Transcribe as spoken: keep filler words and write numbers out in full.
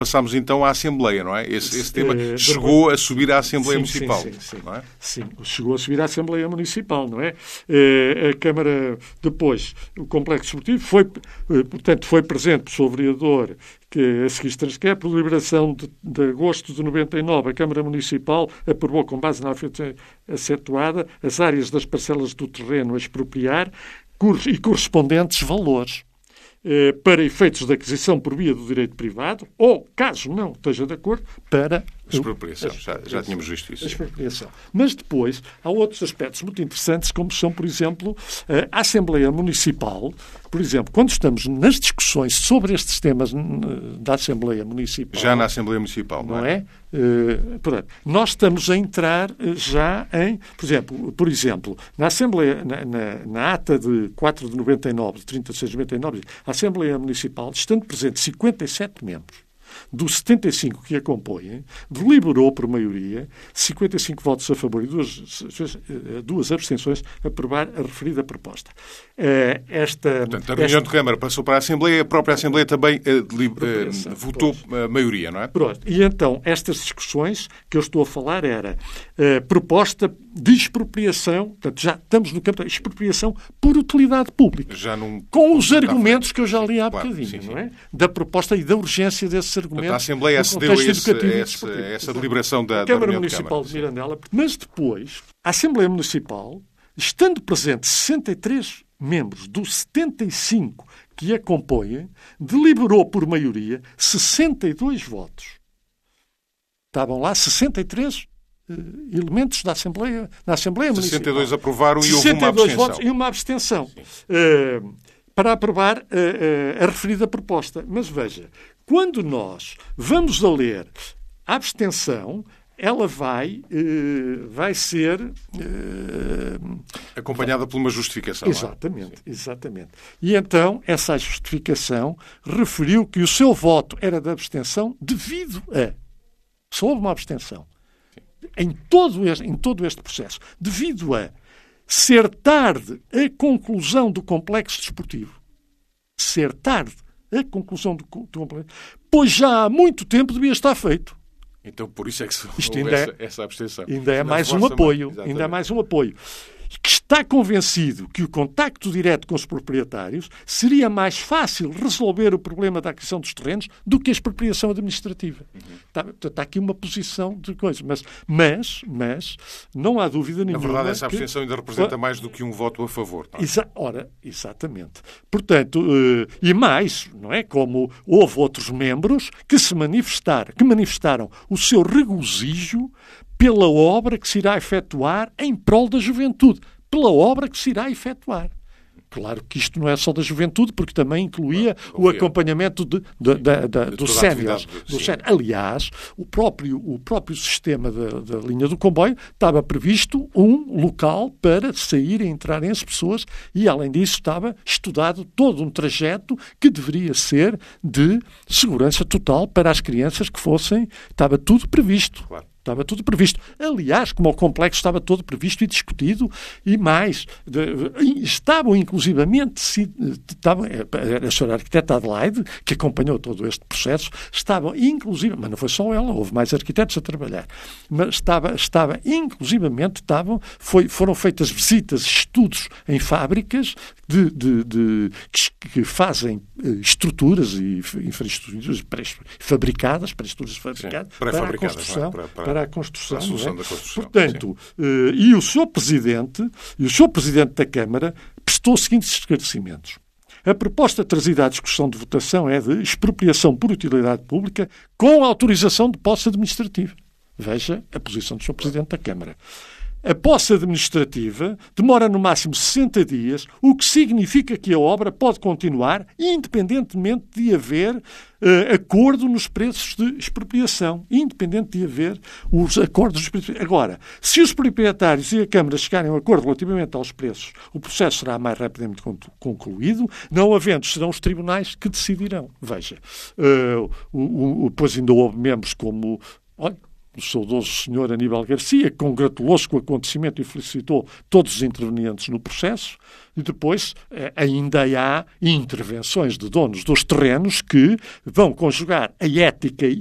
Passámos então à Assembleia, não é? Esse, esse tema uh, chegou a subir à Assembleia sim, Municipal. Sim, sim, sim. Não é? Sim, chegou a subir à Assembleia Municipal, não é? Uh, a Câmara, depois, o Complexo Desportivo, foi, uh, portanto, foi presente pelo seu vereador, que a seguir se transcreve, por deliberação de, de agosto de noventa e nove, a Câmara Municipal aprovou, com base na afetação acentuada, as áreas das parcelas do terreno a expropriar e correspondentes valores, para efeitos de aquisição por via do direito privado, ou, caso não esteja de acordo, para... Expropriação. Já, já tínhamos visto isso. Expropriação. Mas depois há outros aspectos muito interessantes, como são, por exemplo, a Assembleia Municipal. Por exemplo, quando estamos nas discussões sobre estes temas da Assembleia Municipal... Já na Assembleia Municipal, não, não é? é? Uh, portanto, nós estamos a entrar já em... Por exemplo, por exemplo na Assembleia, na, na, na ata de quatro de noventa e nove, de trinta e seis de noventa e nove, a Assembleia Municipal, estando presentes cinquenta e sete membros, dos setenta e cinco que a compõem, deliberou por maioria, cinquenta e cinco votos a favor e duas, duas abstenções, aprovar a referida proposta. Esta, Portanto, a reunião esta... de Câmara passou para a Assembleia, a própria Assembleia também uh, li, uh, votou a maioria, não é? Pronto. E então, estas discussões que eu estou a falar era uh, proposta de expropriação, portanto, já estamos no campo da expropriação por utilidade pública, já num... com os argumentos que eu já li há claro, bocadinho, sim, sim. não é? Da proposta e da urgência desses argumentos. Portanto, a Assembleia acedeu a esse, essa, essa deliberação da, a Câmara da Municipal de, de Mirandela. Mas depois, a Assembleia Municipal, estando presente sessenta e três membros dos setenta e cinco que a compõem, deliberou por maioria sessenta e dois votos. Estavam lá sessenta e três uh, elementos da Assembleia, na Assembleia Municipal. sessenta e dois aprovaram e houve uma abstenção. votos e uma abstenção. Uh, para aprovar uh, uh, a referida proposta. Mas veja, quando nós vamos a ler a abstenção, ela vai, uh, vai ser... Uh, acompanhada por uma justificação. Exatamente, é? exatamente. E então, essa justificação referiu que o seu voto era de abstenção devido a... Só houve uma abstenção. Em todo este, em todo este processo. Devido a ser tarde a conclusão do complexo desportivo. Ser tarde a conclusão do, do complexo. Pois já há muito tempo devia estar feito. Então, por isso é que se Isto houve ainda essa, é, essa abstenção. Ainda é mais um apoio. Ainda é mais um apoio. Que está convencido que o contacto direto com os proprietários seria mais fácil resolver o problema da aquisição dos terrenos do que a expropriação administrativa. Uhum. Está, está aqui uma posição de coisa. Mas, mas, mas não há dúvida nenhuma... Na verdade, essa abstenção que... ainda representa mais do que um voto a favor. Não é? Exa... Ora, exatamente. Portanto, uh, e mais, não é? Como houve outros membros que se manifestaram, que manifestaram o seu regozijo pela obra que se irá efetuar em prol da juventude. Pela obra que se irá efetuar. Claro que isto não é só da juventude, porque também incluía o acompanhamento de, de, de, de, dos séniores. Aliás, o próprio, o próprio sistema da, da linha do comboio estava previsto um local para sair e entrarem as pessoas e, além disso, estava estudado todo um trajeto que deveria ser de segurança total para as crianças que fossem... Estava tudo previsto. Claro. Estava tudo previsto. Aliás, como o complexo estava todo previsto e discutido, e mais, de, estavam inclusivamente, se, estavam, a senhora arquiteta Adelaide, que acompanhou todo este processo, estavam inclusive, mas não foi só ela, houve mais arquitetos a trabalhar, mas estava, estava inclusivamente, estavam, foi, foram feitas visitas, estudos em fábricas de, de, de, que, que fazem estruturas e infraestruturas fabricadas, para estruturas fabricadas, sim, para a construção, é? para, para, para a construção. Para a solução é? da construção. Portanto, uh, e o senhor Presidente, e o senhor Presidente da Câmara prestou os seguintes esclarecimentos. A proposta trazida à discussão de votação é de expropriação por utilidade pública com autorização de posse administrativa. Veja a posição do senhor Presidente da Câmara. A posse administrativa demora no máximo sessenta dias, o que significa que a obra pode continuar independentemente de haver uh, acordo nos preços de expropriação. Independente de haver os acordos de expropriação. Agora, se os proprietários e a Câmara chegarem a um acordo relativamente aos preços, o processo será mais rapidamente concluído. Não havendo, serão os tribunais que decidirão. Veja, uh, o, o, pois ainda houve membros como... Olha, o saudoso senhor Aníbal Garcia, que congratulou-se com o acontecimento e felicitou todos os intervenientes no processo. E depois ainda há intervenções de donos dos terrenos que vão conjugar a ética